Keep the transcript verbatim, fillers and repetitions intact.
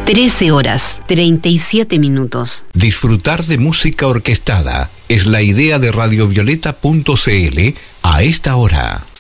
trece horas, treinta y siete minutos. Disfrutar de música orquestada es la idea de radiovioleta punto c l a esta hora.